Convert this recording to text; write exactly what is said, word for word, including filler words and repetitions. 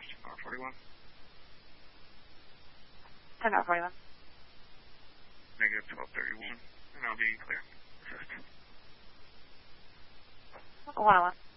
West, R forty-one. ten R forty-one. Negative twelve thirty-one, and I'll be clear. Assist. one oh one.